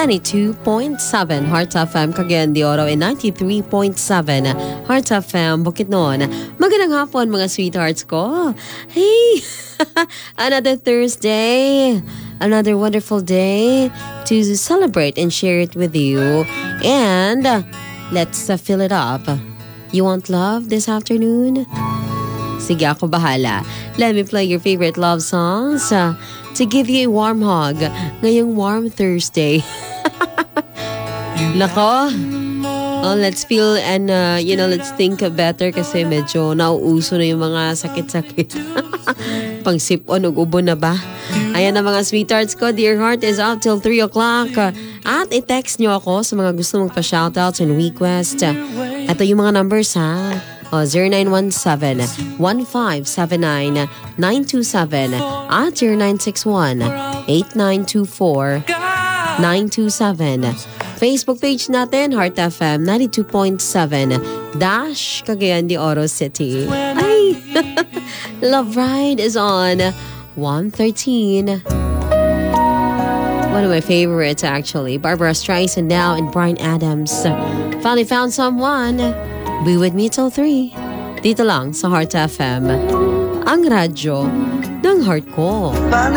92.7 Heart FM Cagayan de Oro and 93.7 Heart FM Bukidnon. Magandang hapon mga sweethearts ko. Hey! Another Thursday. Another wonderful day to celebrate and share it with you. And let's fill it up. You want love this afternoon? Sige, ako bahala. Let me play your favorite love songs to give you a warm hug ngayong warm Thursday. Nako. Oh, let's feel and let's think better kasi medyo nauuso na yung mga sakit-sakit. Pang sip-on o ubo na ba? Ayan na mga sweethearts ko. Dear Heart is out till 3 o'clock. At i-text nyo ako sa mga gusto mong pa-shoutouts and request. Ito yung mga numbers ha. 0917-1579-927 at 0961-8924-927. Facebook page natin, Heart FM 92.7 Dash Cagayan de Oro City. Ay! Love Ride is on 113. One of my favorites actually. Barbara Streisand now and Bryan Adams. Finally found someone. Be with me till 3. Dito lang sa Heart FM. Ang radyo ng heart ko.